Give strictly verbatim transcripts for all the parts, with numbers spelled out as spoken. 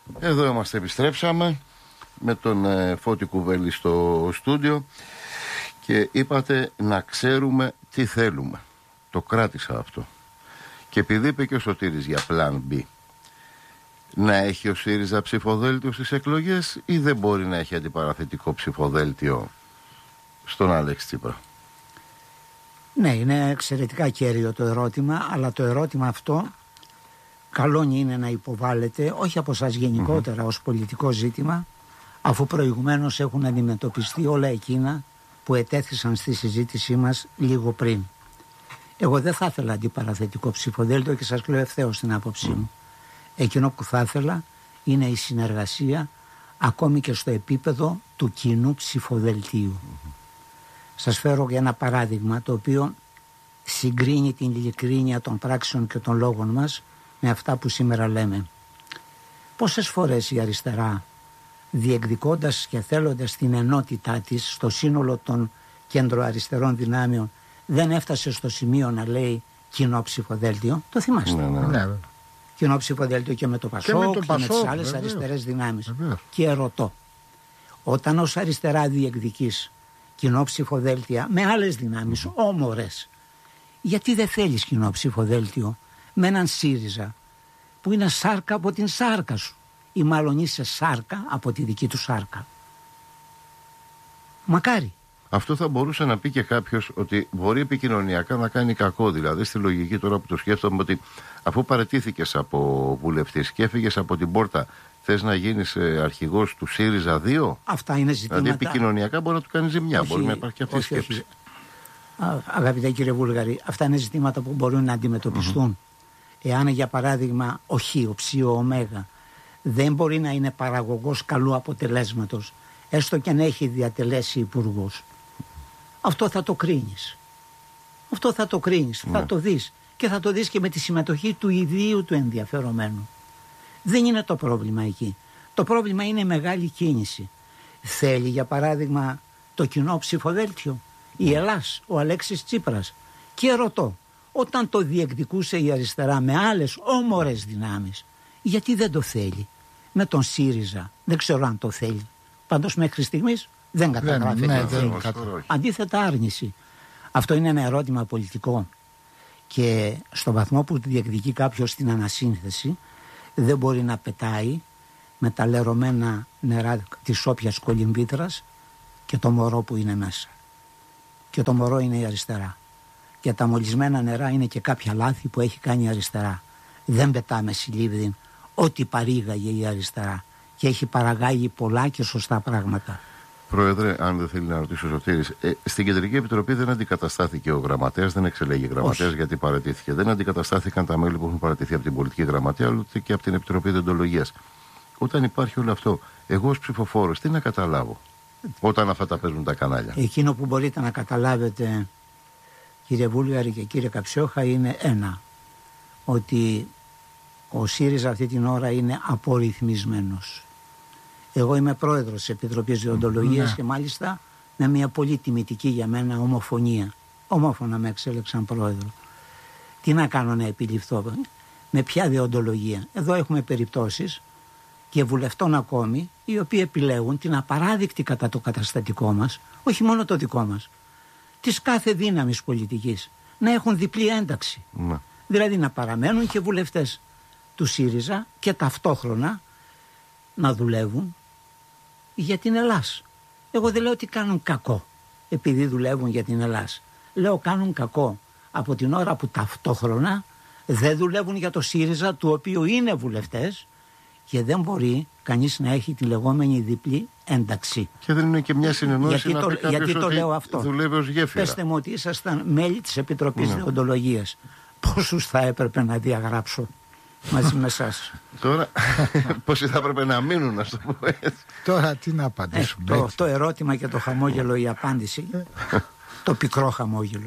Εδώ είμαστε, επιστρέψαμε με τον ε, Φώτη Κουβέλη στο στούντιο και είπατε να ξέρουμε τι θέλουμε. Το κράτησα αυτό. Και επειδή είπε και ο Σωτήρης για Plan B, να έχει ο ΣΥΡΙΖΑ ψηφοδέλτιο στις εκλογές ή δεν μπορεί να έχει αντιπαραθετικό ψηφοδέλτιο στον Αλέξη Τσίπρα? Ναι, είναι εξαιρετικά κέριο το ερώτημα, αλλά το ερώτημα αυτό καλό είναι να υποβάλλεται όχι από σας γενικότερα mm-hmm. ως πολιτικό ζήτημα, αφού προηγουμένως έχουν αντιμετωπιστεί όλα εκείνα που ετέθησαν στη συζήτησή μας λίγο πριν. Εγώ δεν θα ήθελα αντιπαραθετικό ψηφοδέλτιο και σας λέω ευθέως την άποψή μου. Εκείνο που θα ήθελα είναι η συνεργασία ακόμη και στο επίπεδο του κοινού ψηφοδελτίου. Mm-hmm. Σας φέρω για ένα παράδειγμα το οποίο συγκρίνει την ειλικρίνεια των πράξεων και των λόγων μας με αυτά που σήμερα λέμε. Πόσες φορές η αριστερά, διεκδικώντας και θέλοντας την ενότητά της στο σύνολο των κέντροαριστερών δυνάμεων, δεν έφτασε στο σημείο να λέει κοινό ψηφοδέλτιο? Το θυμάστε? Ναι, ναι. Ναι. Κοινό ψηφοδέλτιο και με το Πασόκ και με, το και Πασόκ, με τις άλλες βεβαίως. αριστερές δυνάμεις. Βεβαίως. Και ερωτώ, όταν ως αριστερά διεκδικείς κοινό ψηφοδέλτια με άλλες δυνάμεις, mm-hmm. όμορες, γιατί δεν θέλεις κοινό ψηφοδέλτιο με έναν ΣΥΡΙΖΑ που είναι σάρκα από την σάρκα σου, ή μάλλον είσαι σάρκα από τη δική του σάρκα? Μακάρι. Αυτό θα μπορούσε να πει και κάποιος ότι μπορεί επικοινωνιακά να κάνει κακό. Δηλαδή, στη λογική τώρα που το σκέφτομαι, ότι αφού παραιτήθηκες από βουλευτής και έφυγες από την πόρτα, θες να γίνεις αρχηγός του ΣΥΡΙΖΑ δύο? Αυτά είναι ζητήματα. Δηλαδή, επικοινωνιακά μπορεί να του κάνει ζημιά. Όχι, μπορεί να υπάρχει και αυτή η σκέψη. Όχι. Αγαπητέ κύριε Βούλγαρη, αυτά είναι ζητήματα που μπορούν να αντιμετωπιστούν. Mm-hmm. Εάν, για παράδειγμα, ο Χ, ο Ψ, ο Ω δεν μπορεί να είναι παραγωγός καλού αποτελέσματος, έστω και αν έχει διατελέσει υπουργός, αυτό θα το κρίνεις. Αυτό θα το κρίνεις, ναι. θα το δεις. Και θα το δεις και με τη συμμετοχή του ιδίου του ενδιαφερομένου. Δεν είναι το πρόβλημα εκεί. Το πρόβλημα είναι η μεγάλη κίνηση. Θέλει, για παράδειγμα, το κοινό ψηφοδέλτιο η Ελλάς, ο Αλέξης Τσίπρας? Και ρωτώ, όταν το διεκδικούσε η αριστερά με άλλες όμορες δυνάμεις, γιατί δεν το θέλει με τον ΣΥΡΙΖΑ? Δεν ξέρω αν το θέλει. Πάντως μέχρι στιγμής δεν καταγράφεται. Ναι, δεν κατα... Αντίθετα, άρνηση. Αυτό είναι ένα ερώτημα πολιτικό. Και στο βαθμό που διεκδικεί κάποιος την ανασύνθεση, δεν μπορεί να πετάει με τα λερωμένα νερά της όποιας κολυμβήτρας και το μωρό που είναι μέσα. Και το μωρό είναι η αριστερά. Και τα μολυσμένα νερά είναι και κάποια λάθη που έχει κάνει η αριστερά. Δεν πετάμε συλλήβδιν ό,τι παρήγαγε η αριστερά. Και έχει παραγάγει πολλά και σωστά πράγματα. Πρόεδρε, αν δεν θέλει να ρωτήσω ο Σωτήρης, ε, στην Κεντρική Επιτροπή δεν αντικαταστάθηκε ο γραμματέας, δεν εξελέγει γραμματέας γιατί παραιτήθηκε. Δεν αντικαταστάθηκαν τα μέλη που έχουν παραιτηθεί από την πολιτική γραμματεία, ούτε και από την Επιτροπή Δεοντολογίας. Όταν υπάρχει όλο αυτό, εγώ ως ψηφοφόρος τι να καταλάβω όταν αυτά τα παίζουν τα κανάλια? Εκείνο που μπορείτε να καταλάβετε, κύριε Βούλγαρη και κύριε Καψιόχα, είναι ένα. Ότι ο ΣΥΡΙΖΑ αυτή την ώρα είναι απορριθμισμένος. Εγώ είμαι πρόεδρος της Επιτροπής Δεοντολογίας ναι. και μάλιστα με μια πολύ τιμητική για μένα ομοφωνία. Ομόφωνα με εξέλεξαν πρόεδρο. Τι να κάνω να επιληφθώ? Με ποια δεοντολογία? Εδώ έχουμε περιπτώσεις και βουλευτών ακόμη, οι οποίοι επιλέγουν την απαράδεικτη κατά το καταστατικό μας, όχι μόνο το δικό μας, της κάθε δύναμης πολιτικής, να έχουν διπλή ένταξη. Ναι. Δηλαδή να παραμένουν και βουλευτές του ΣΥΡΙΖΑ και ταυτόχρονα να δουλεύουν για την Ελλάς. Εγώ δεν λέω ότι κάνουν κακό επειδή δουλεύουν για την Ελλάς. Λέω κάνουν κακό από την ώρα που ταυτόχρονα δεν δουλεύουν για το ΣΥΡΙΖΑ, του οποίου είναι βουλευτές, και δεν μπορεί κανείς να έχει τη λεγόμενη διπλή ένταξη. Και δεν είναι και μια συνεννόηση γιατί να το, πει κάποιος γιατί το ότι λέω αυτό? δουλεύει ως γέφυρα. Πεςτε μου ότι ήσασταν μέλη της Επιτροπής ναι. Δεοντολογίας. Πόσους θα έπρεπε να διαγράψω μαζί με εσάς? Τώρα, πόσοι θα έπρεπε να μείνουν, να το πω έτσι. Τώρα τι να απαντήσουμε? Ε, το, το ερώτημα και το χαμόγελο, η απάντηση. Το πικρό χαμόγελο.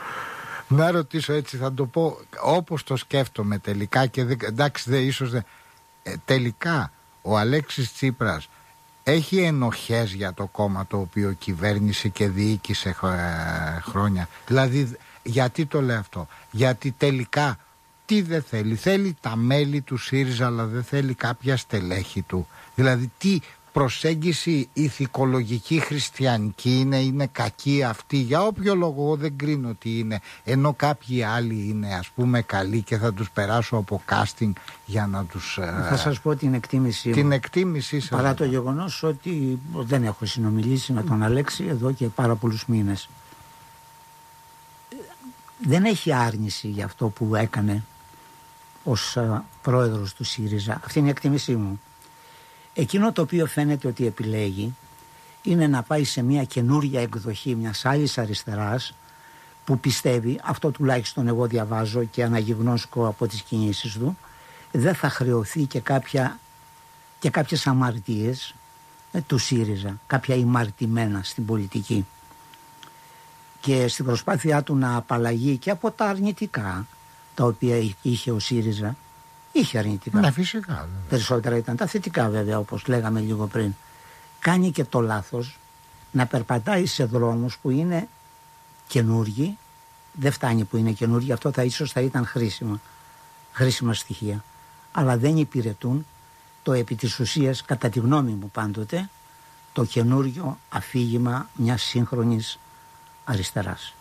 Να ρωτήσω έτσι, θα το πω όπως το σκέφτομαι τελικά και δεν, εντάξει δεν ίσως δεν, ε, τελικά ο Αλέξης Τσίπρας έχει ενοχές για το κόμμα το οποίο κυβέρνησε και διοίκησε ε, χρόνια? Δηλαδή γιατί το λέω αυτό? Γιατί τελικά Τι δεν θέλει? Θέλει τα μέλη του ΣΥΡΙΖΑ, αλλά δεν θέλει κάποια στελέχη του. Δηλαδή τι προσέγγιση ηθικολογική χριστιανική είναι? Είναι κακή αυτή? Για όποιο λόγο, εγώ δεν κρίνω τι είναι, ενώ κάποιοι άλλοι είναι ας πούμε καλοί και θα τους περάσω από casting για να τους... Θα σας πω την εκτίμησή την μου. εκτίμησή σας. Παρά το γεγονός ότι δεν έχω συνομιλήσει με τον Αλέξη εδώ και πάρα πολλούς μήνες. Δεν έχει άρνηση για αυτό που έκανε ως πρόεδρος του ΣΥΡΙΖΑ. Αυτή είναι η εκτίμησή μου. Εκείνο το οποίο φαίνεται ότι επιλέγει είναι να πάει σε μια καινούργια εκδοχή μιας άλλης αριστεράς που πιστεύει, αυτό τουλάχιστον εγώ διαβάζω και αναγυγνώσκω από τις κινήσεις του, δεν θα χρεωθεί και, κάποια, και κάποιες αμαρτίες ε, του ΣΥΡΙΖΑ, κάποια ημαρτημένα στην πολιτική. Και στην προσπάθειά του να απαλλαγεί και από τα αρνητικά τα οποία είχε ο ΣΥΡΙΖΑ, είχε αρνητικά. Ναι, φυσικά. Βέβαια. Περισσότερα ήταν τα θετικά βέβαια, όπως λέγαμε λίγο πριν. Κάνει και το λάθος να περπατάει σε δρόμους που είναι καινούργοι. Δεν φτάνει που είναι καινούργοι, αυτό θα ίσως θα ήταν χρήσιμα, χρήσιμα στοιχεία. Αλλά δεν υπηρετούν το επί της ουσίας, κατά τη γνώμη μου πάντοτε, το καινούργιο αφήγημα μιας σύγχρονης αριστεράς.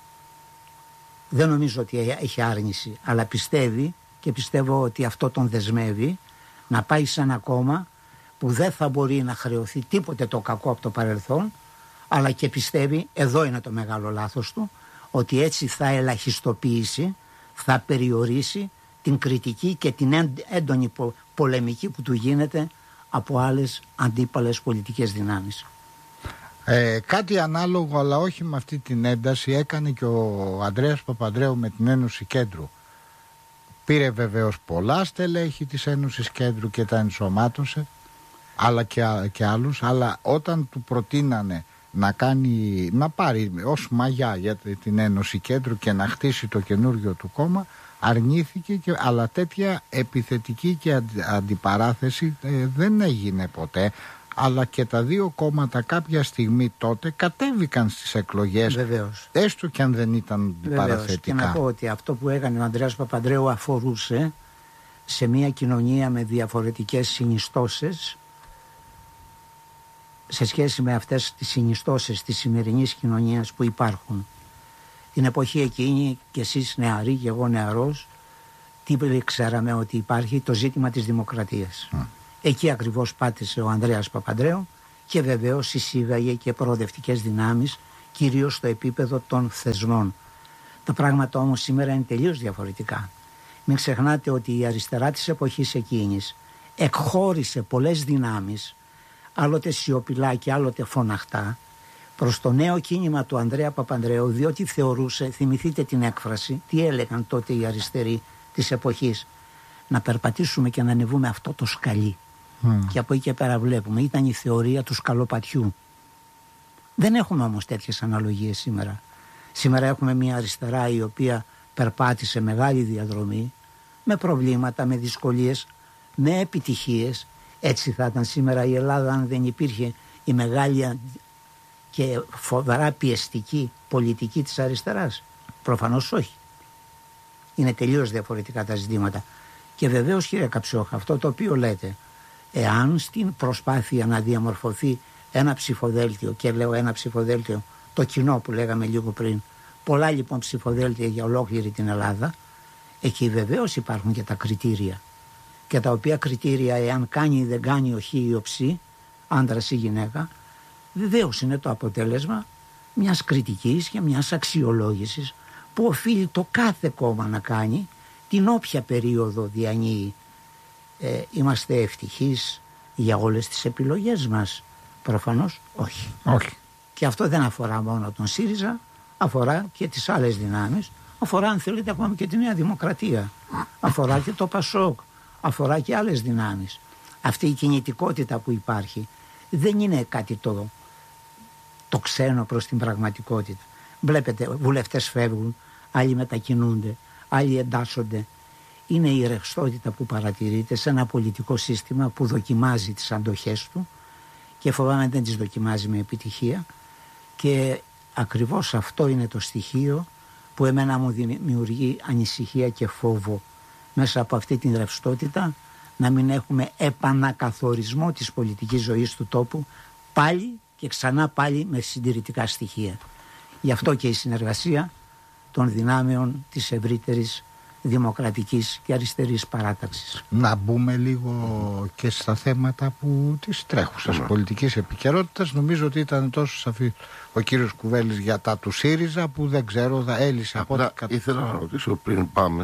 Δεν νομίζω ότι έχει άρνηση, αλλά πιστεύει και πιστεύω ότι αυτό τον δεσμεύει να πάει σε ένα κόμμα που δεν θα μπορεί να χρεωθεί τίποτε το κακό από το παρελθόν, αλλά και πιστεύει, εδώ είναι το μεγάλο λάθος του, ότι έτσι θα ελαχιστοποιήσει, θα περιορίσει την κριτική και την έντονη πολεμική που του γίνεται από άλλες αντίπαλες πολιτικές δυνάμεις. Ε, κάτι ανάλογο, αλλά όχι με αυτή την ένταση, έκανε και ο Ανδρέας Παπανδρέου με την Ένωση Κέντρου. Πήρε βεβαίως πολλά στελέχη της Ένωσης Κέντρου και τα ενσωμάτωσε, αλλά και, και άλλους, αλλά όταν του προτείνανε να, κάνει, να πάρει ως μαγιά για την Ένωση Κέντρου και να χτίσει το καινούργιο του κόμμα, αρνήθηκε, και, αλλά τέτοια επιθετική και αντι, αντιπαράθεση ε, δεν έγινε ποτέ. Αλλά και τα δύο κόμματα κάποια στιγμή τότε κατέβηκαν στις εκλογές. Βεβαίως. Έστω και αν δεν ήταν Βεβαίως. παραθετικά. Και να πω ότι αυτό που έκανε ο Ανδρέας Παπανδρέου αφορούσε σε μια κοινωνία με διαφορετικές συνιστώσεις σε σχέση με αυτές τις συνιστώσεις της σημερινής κοινωνίας που υπάρχουν. Την εποχή εκείνη, και εσείς νεαροί και εγώ νεαρός, τι ξέραμε ότι υπάρχει? Το ζήτημα της δημοκρατίας. Mm. Εκεί ακριβώς πάτησε ο Ανδρέας Παπανδρέου και βεβαίως εισήγαγε και προοδευτικές δυνάμεις, κυρίως στο επίπεδο των θεσμών. Τα πράγματα όμως σήμερα είναι τελείως διαφορετικά. Μην ξεχνάτε ότι η αριστερά της εποχής εκείνης εκχώρησε πολλές δυνάμεις, άλλοτε σιωπηλά και άλλοτε φωναχτά, προς το νέο κίνημα του Ανδρέα Παπανδρέου, διότι θεωρούσε, θυμηθείτε την έκφραση, τι έλεγαν τότε οι αριστεροί της εποχής? Να περπατήσουμε και να ανεβούμε αυτό το σκαλί. Mm. Και από εκεί και πέρα βλέπουμε, ήταν η θεωρία του σκαλοπατιού. Δεν έχουμε όμως τέτοιες αναλογίες σήμερα. Σήμερα έχουμε μια αριστερά η οποία περπάτησε μεγάλη διαδρομή, με προβλήματα, με δυσκολίες, με επιτυχίες. Έτσι θα ήταν σήμερα η Ελλάδα αν δεν υπήρχε η μεγάλη και φοβερά πιεστική πολιτική της αριστεράς? Προφανώς όχι. Είναι τελείως διαφορετικά τα ζητήματα. Και βεβαίως, κύριε Καψόχα, αυτό το οποίο λέτε, εάν στην προσπάθεια να διαμορφωθεί ένα ψηφοδέλτιο, και λέω ένα ψηφοδέλτιο, το κοινό που λέγαμε λίγο πριν, πολλά λοιπόν ψηφοδέλτια για ολόκληρη την Ελλάδα, εκεί βεβαίως υπάρχουν και τα κριτήρια. Και τα οποία κριτήρια, εάν κάνει ή δεν κάνει ο χ ή ο ψ, άντρας ή γυναίκα, βεβαίως είναι το αποτέλεσμα μιας κριτικής και μιας αξιολόγησης που οφείλει το κάθε κόμμα να κάνει την όποια περίοδο διανύει. Ε, είμαστε ευτυχείς για όλες τις επιλογές μας? Προφανώς όχι. όχι. Και αυτό δεν αφορά μόνο τον ΣΥΡΙΖΑ, αφορά και τις άλλες δυνάμεις, αφορά αν θέλετε ακόμα και τη Νέα Δημοκρατία, αφορά και το ΠΑΣΟΚ, αφορά και άλλες δυνάμεις. Αυτή η κινητικότητα που υπάρχει δεν είναι κάτι το, το ξένο προς την πραγματικότητα. Βλέπετε, βουλευτές φεύγουν, άλλοι μετακινούνται, άλλοι εντάσσονται. Είναι η ρευστότητα που παρατηρείται σε ένα πολιτικό σύστημα που δοκιμάζει τις αντοχές του και φοβάμαι δεν τις δοκιμάζει με επιτυχία, και ακριβώς αυτό είναι το στοιχείο που εμένα μου δημιουργεί ανησυχία και φόβο μέσα από αυτή την ρευστότητα να μην έχουμε επανακαθορισμό της πολιτικής ζωής του τόπου, πάλι και ξανά πάλι με συντηρητικά στοιχεία. Γι' αυτό και η συνεργασία των δυνάμεων της ευρύτερης δημοκρατικής και αριστερής παράταξης. Να μπούμε λίγο και στα θέματα που της τρέχουσας mm. πολιτικής επικαιρότητας. Νομίζω ότι ήταν τόσο σαφή ο κύριος Κουβέλης για τα του ΣΥΡΙΖΑ που δεν ξέρω, θα έλυσε από ό,τι κατ... Ήθελα να ρωτήσω πριν πάμε,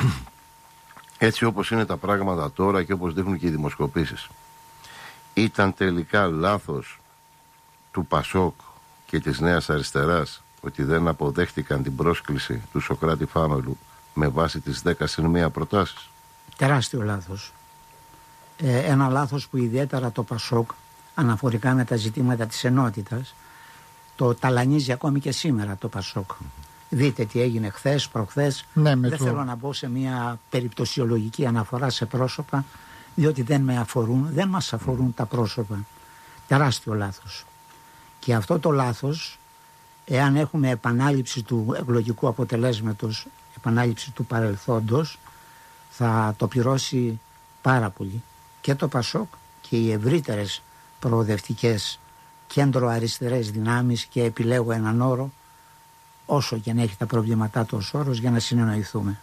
έτσι όπως είναι τα πράγματα τώρα και όπως δείχνουν και οι δημοσκοπήσεις, ήταν τελικά λάθος του ΠΑΣΟΚ και της Νέας Αριστεράς ότι δεν αποδέχτηκαν την πρόσκληση του Σωκράτη Φάμελου με βάση τις δέκα συν μία προτάσεις? Τεράστιο λάθος. Ε, ένα λάθος που ιδιαίτερα το ΠΑΣΟΚ αναφορικά με τα ζητήματα της ενότητας το ταλανίζει ακόμη και σήμερα το ΠΑΣΟΚ. Δείτε τι έγινε χθες, προχθές. Ναι, δεν το... θέλω να μπω σε μια περιπτωσιολογική αναφορά σε πρόσωπα, διότι δεν με αφορούν, δεν μας αφορούν τα πρόσωπα. Τεράστιο λάθος. Και αυτό το λάθος, εάν έχουμε επανάληψη του εκλογικού αποτελέσματος, επανάληψη του παρελθόντος, θα το πληρώσει πάρα πολύ και το ΠΑΣΟΚ και οι ευρύτερες προοδευτικές κέντρο-αριστερές δυνάμεις, και επιλέγω έναν όρο, όσο και να έχει τα προβλήματά του ως όρος, για να συνεννοηθούμε.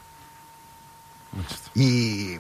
Η...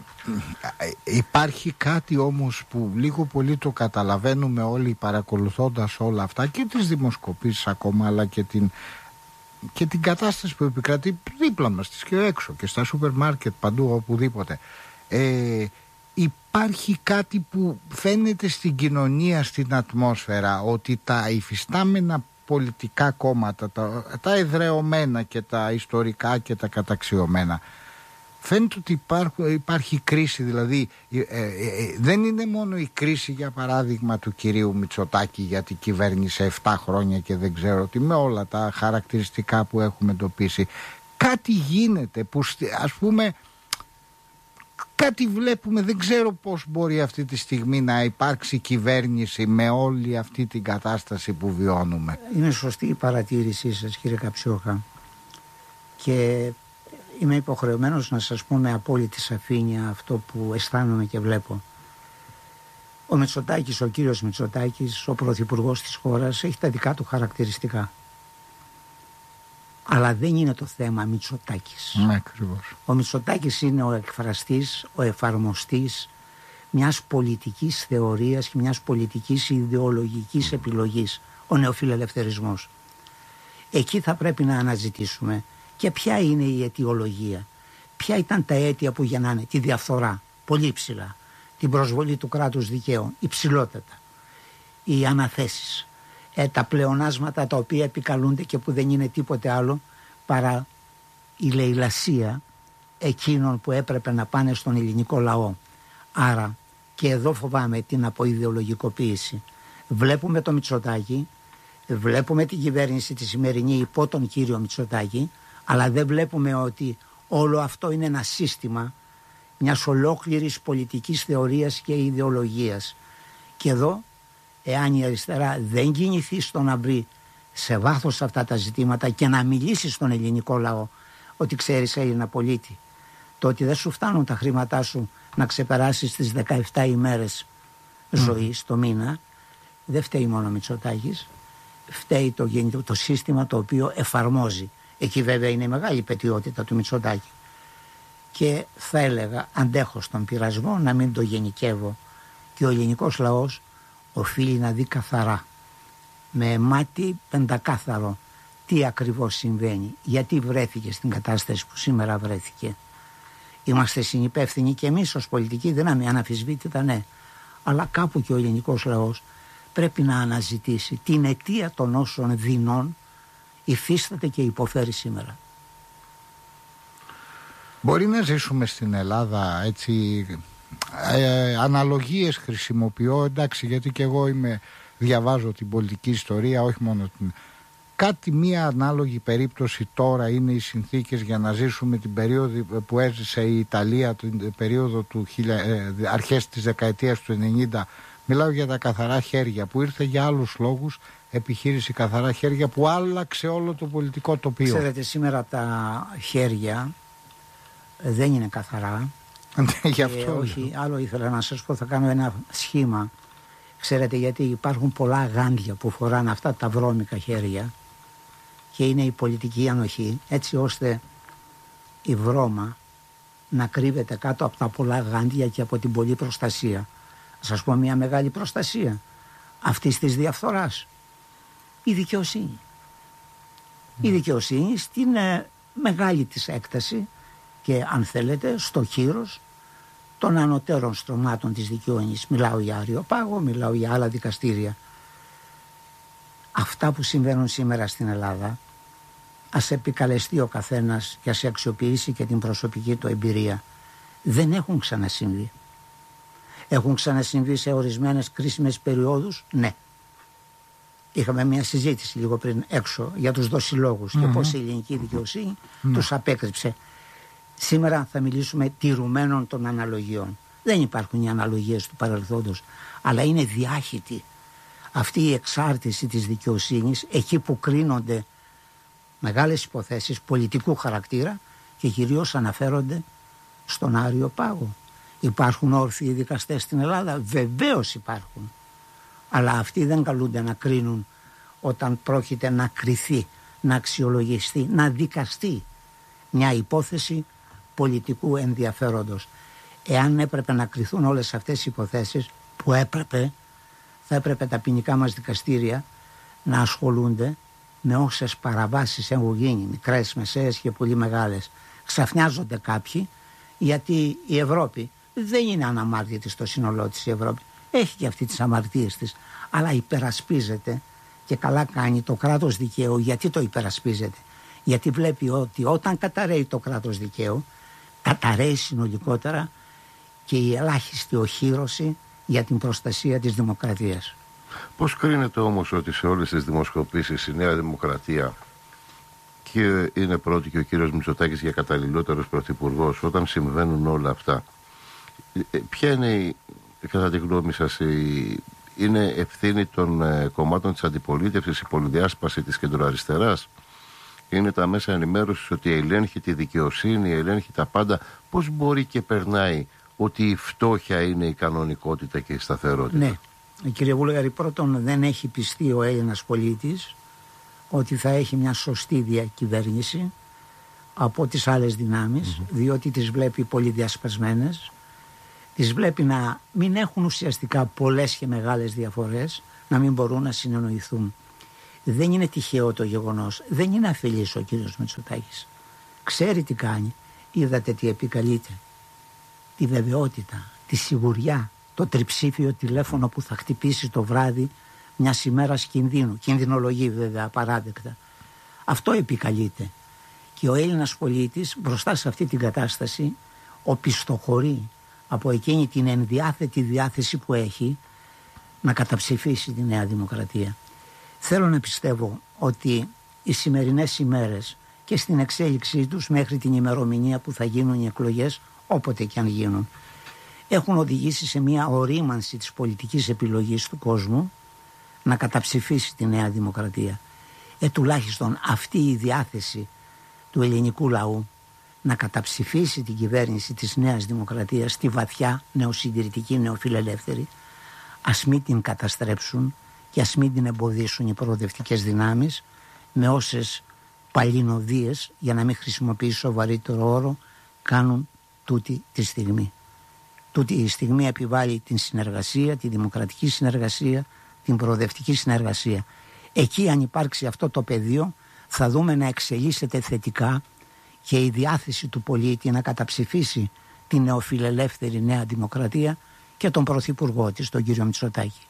Υπάρχει κάτι όμως που λίγο πολύ το καταλαβαίνουμε όλοι παρακολουθώντας όλα αυτά και τις δημοσκοπήσεις ακόμα, αλλά και την, και την κατάσταση που επικρατεί δίπλα μας και έξω και στα σούπερ μάρκετ, παντού οπουδήποτε. Ε, υπάρχει κάτι που φαίνεται στην κοινωνία, στην ατμόσφαιρα, ότι τα υφιστάμενα πολιτικά κόμματα, τα, τα εδρεωμένα και τα ιστορικά και τα καταξιωμένα, φαίνεται ότι υπάρχει, υπάρχει κρίση. Δηλαδή ε, ε, ε, δεν είναι μόνο η κρίση, για παράδειγμα, του κυρίου Μητσοτάκη, γιατί κυβέρνησε επτά χρόνια και δεν ξέρω τι, με όλα τα χαρακτηριστικά που έχουμε εντοπίσει. Κάτι γίνεται που, ας πούμε, κάτι βλέπουμε, δεν ξέρω πώς μπορεί αυτή τη στιγμή να υπάρξει κυβέρνηση με όλη αυτή την κατάσταση που βιώνουμε. Είναι σωστή η παρατήρησή σας, κύριε Καψιόχα, και είμαι υποχρεωμένος να σας πω με απόλυτη σαφήνεια αυτό που αισθάνομαι και βλέπω. Ο Μητσοτάκης, ο κύριος Μητσοτάκης, ο πρωθυπουργός της χώρας, έχει τα δικά του χαρακτηριστικά. Αλλά δεν είναι το θέμα Μητσοτάκης. Ναι, ακριβώς. Ο Μητσοτάκης είναι ο εκφραστής, ο εφαρμοστής μιας πολιτικής θεωρίας και μιας πολιτικής ιδεολογικής επιλογής, ο νεοφιλελευθερισμός. Εκεί θα πρέπει να αναζητήσουμε και ποια είναι η αιτιολογία. Ποια ήταν τα αίτια που γεννάνε τη διαφθορά, πολύ ψηλά, την προσβολή του κράτους δικαίου, υψηλότατα, οι αναθέσεις, ε, τα πλεονάσματα τα οποία επικαλούνται και που δεν είναι τίποτε άλλο παρά η λαιλασία εκείνων που έπρεπε να πάνε στον ελληνικό λαό. Άρα και εδώ φοβάμαι την αποειδεολογικοποίηση. Βλέπουμε το Μητσοτάκη, βλέπουμε την κυβέρνηση τη σημερινή υπό τον κύριο Μητσοτάκη, αλλά δεν βλέπουμε ότι όλο αυτό είναι ένα σύστημα μιας ολόκληρης πολιτικής θεωρίας και ιδεολογίας. Και εδώ, εάν η αριστερά δεν κινηθεί στο να βρει σε βάθος αυτά τα ζητήματα και να μιλήσει στον ελληνικό λαό ότι ξέρεις, Έλληνα πολίτη, το ότι δεν σου φτάνουν τα χρήματά σου να ξεπεράσεις τις δεκαεπτά ημέρες ζωής το μήνα, δεν φταίει μόνο ο Μητσοτάκης, φταίει το, το σύστημα το οποίο εφαρμόζει. Εκεί βέβαια είναι η μεγάλη πετιότητα του Μητσοτάκη. Και θα έλεγα, αντέχω στον πειρασμό να μην το γενικεύω, και ο ελληνικός λαός οφείλει να δει καθαρά, με μάτι πεντακάθαρο, τι ακριβώς συμβαίνει, γιατί βρέθηκε στην κατάσταση που σήμερα βρέθηκε. Είμαστε συνυπεύθυνοι και εμείς ως πολιτική δύναμη, αναμφισβήτητα, ναι, αλλά κάπου και ο ελληνικός λαός πρέπει να αναζητήσει την αιτία των όσων δεινών υφίσταται και υποφέρει σήμερα. Μπορεί να ζήσουμε στην Ελλάδα έτσι, ε, αναλογίες χρησιμοποιώ, εντάξει, γιατί και εγώ είμαι, διαβάζω την πολιτική ιστορία, όχι μόνο την... Κάτι μία ανάλογη περίπτωση τώρα είναι οι συνθήκες για να ζήσουμε την περίοδο που έζησε η Ιταλία, την περίοδο του ε, αρχές της δεκαετίας του ενενήντα. Μιλάω για τα καθαρά χέρια που ήρθε για άλλους λόγους, επιχείρηση καθαρά χέρια που άλλαξε όλο το πολιτικό τοπίο. Ξέρετε, σήμερα τα χέρια δεν είναι καθαρά, Γι' αυτό. Όχι, άλλο ήθελα να σας πω, θα κάνω ένα σχήμα. Ξέρετε γιατί υπάρχουν πολλά γάντια που φοράνε αυτά τα βρώμικα χέρια και είναι η πολιτική ανοχή, έτσι ώστε η βρώμα να κρύβεται κάτω από τα πολλά γάντια και από την πολλή προστασία. Θα σας πω μια μεγάλη προστασία αυτής της διαφθοράς. Η δικαιοσύνη. Mm. Η δικαιοσύνη στην ε, μεγάλη της έκταση και αν θέλετε στο κύρος των ανωτέρων στρωμάτων της δικαιοσύνης. Μιλάω για Αριοπάγο, μιλάω για άλλα δικαστήρια. Αυτά που συμβαίνουν σήμερα στην Ελλάδα, ας επικαλεστεί ο καθένας και ας αξιοποιήσει και την προσωπική του εμπειρία, δεν έχουν ξανασυμβεί. Έχουν ξανασυμβεί σε ορισμένες κρίσιμες περιόδους, ναι. Είχαμε μια συζήτηση λίγο πριν έξω για τους δοσιλόγους mm-hmm. και πώς η ελληνική δικαιοσύνη mm-hmm. τους απέκρυψε. Σήμερα θα μιλήσουμε τηρουμένων των αναλογιών. Δεν υπάρχουν οι αναλογίες του παρελθόντος, αλλά είναι διάχυτη αυτή η εξάρτηση της δικαιοσύνης εκεί που κρίνονται μεγάλες υποθέσεις πολιτικού χαρακτήρα και κυρίως αναφέρονται στον Άριο Πάγο. Υπάρχουν όρθιοι δικαστές στην Ελλάδα, βεβαίως υπάρχουν. Αλλά αυτοί δεν καλούνται να κρίνουν όταν πρόκειται να κριθεί, να αξιολογιστεί, να δικαστεί μια υπόθεση πολιτικού ενδιαφέροντος. Εάν έπρεπε να κριθούν όλες αυτές οι υποθέσεις, που έπρεπε, θα έπρεπε τα ποινικά μας δικαστήρια να ασχολούνται με όσες παραβάσεις έχουν γίνει, μικρές, μεσαίες και πολύ μεγάλες. Ξαφνιάζονται κάποιοι, γιατί η Ευρώπη δεν είναι αναμάρτητη στο σύνολό της η Ευρώπη. Έχει και αυτή τις αμαρτίες της, αλλά υπερασπίζεται και καλά κάνει το κράτος δικαίου. Γιατί το υπερασπίζεται? Γιατί βλέπει ότι όταν καταρρέει το κράτος δικαίου, καταρρέει συνολικότερα και η ελάχιστη οχύρωση για την προστασία της δημοκρατίας. Πώς κρίνεται όμως ότι σε όλες τις δημοσκοπήσεις η Νέα Δημοκρατία, και είναι πρώτη και ο κύριος Μητσοτάκης για καταλληλότερος πρωθυπουργός, όταν συμβαίνουν όλα αυτά, ποια είναι η, κατά τη γνώμη σας, η, είναι ευθύνη των ε, κομμάτων της αντιπολίτευσης, η πολυδιάσπαση της κεντροαριστεράς? Είναι τα μέσα ενημέρωσης ότι ελέγχει τη δικαιοσύνη, ελέγχει τα πάντα? Πώς μπορεί και περνάει ότι η φτώχεια είναι η κανονικότητα και η σταθερότητα? Ναι, κύριε Βούλγαρη, πρώτον δεν έχει πιστεί ο Έλληνας πολίτης ότι θα έχει μια σωστή διακυβέρνηση από τις άλλες δυνάμεις, mm-hmm. διότι τις βλέπει πολύ διασπασμένες, τις βλέπει να μην έχουν ουσιαστικά πολλές και μεγάλες διαφορές, να μην μπορούν να συνεννοηθούν. Δεν είναι τυχαίο το γεγονός, δεν είναι αφελής ο κύριος Μητσοτάκης. Ξέρει τι κάνει, είδατε τι επικαλείται. Τη βεβαιότητα, τη σιγουριά, το τριψήφιο τηλέφωνο που θα χτυπήσει το βράδυ μιας ημέρας κινδύνου. Κινδυνολογεί βέβαια απαράδεκτα. Αυτό επικαλείται. Και ο Έλληνας πολίτης μπροστά σε αυτή την κατάσταση οπισθοχωρεί από εκείνη την ενδιάθετη διάθεση που έχει να καταψηφίσει τη Νέα Δημοκρατία. Θέλω να πιστεύω ότι οι σημερινές ημέρες και στην εξέλιξή τους μέχρι την ημερομηνία που θα γίνουν οι εκλογές, όποτε και αν γίνουν, έχουν οδηγήσει σε μια ορίμανση της πολιτικής επιλογής του κόσμου να καταψηφίσει τη Νέα Δημοκρατία. Ε, τουλάχιστον αυτή η διάθεση του ελληνικού λαού να καταψηφίσει την κυβέρνηση της Νέας Δημοκρατίας, τη βαθιά νεοσυντηρητική νεοφιλελεύθερη, ας μην την καταστρέψουν και ας μην την εμποδίσουν οι προοδευτικές δυνάμεις με όσες παλινοδίες, για να μην χρησιμοποιήσω σοβαρύτερο όρο, κάνουν τούτη τη στιγμή. Τούτη η στιγμή επιβάλλει την συνεργασία, τη δημοκρατική συνεργασία, την προοδευτική συνεργασία. Εκεί, αν υπάρξει αυτό το πεδίο, θα δούμε να εξελίσσεται θετικά και η διάθεση του πολίτη να καταψηφίσει την νεοφιλελεύθερη Νέα Δημοκρατία και τον πρωθυπουργό της, τον κύριο Μητσοτάκη.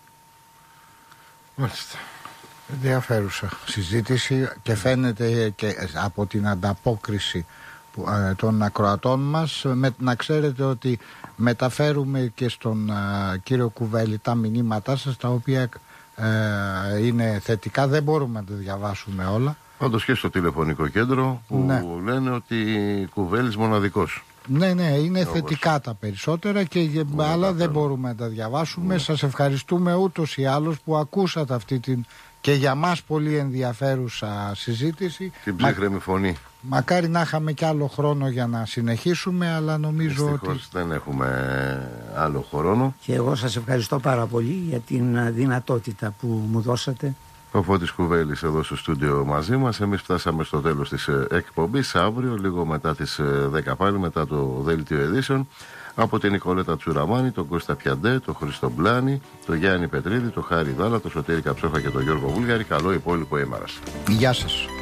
Μάλιστα. Ενδιαφέρουσα συζήτηση και φαίνεται και από την ανταπόκριση των ακροατών μας, με, να ξέρετε ότι μεταφέρουμε και στον α, κύριο Κουβέλη τα μηνύματά σας, τα οποία ε, είναι θετικά, δεν μπορούμε να τα διαβάσουμε όλα. Πάντως και στο τηλεφωνικό κέντρο που ναι. λένε ότι Κουβέλης μοναδικός. Ναι, ναι, είναι όπως θετικά τα περισσότερα και Ούλα άλλα δεν μπορούμε να τα διαβάσουμε. Ναι. Σας ευχαριστούμε ούτως ή άλλως που ακούσατε αυτή την και για μας πολύ ενδιαφέρουσα συζήτηση. Την ψύχρεμη φωνή. Μακάρι να είχαμε κι άλλο χρόνο για να συνεχίσουμε, αλλά νομίζω Δυστυχώς ότι... δεν έχουμε άλλο χρόνο. Και εγώ σας ευχαριστώ πάρα πολύ για την δυνατότητα που μου δώσατε. Ο Φώτης Κουβέλης εδώ στο στούντιο μαζί μας. Εμείς φτάσαμε στο τέλος της εκπομπής. Αύριο, λίγο μετά τις δέκα πάλι, μετά το Δέλτιο Ειδήσεων, από την Νικολέτα Τσουραμάνη, τον Κώστα Πιαντέ, τον Χρήστο Μπλάνη, τον Γιάννη Πετρίδη, τον Χάρη Δάλα, τον Σωτήρη Καψόχα και τον Γιώργο Βούλγαρη. Καλό υπόλοιπο ημέρας. Γεια σας.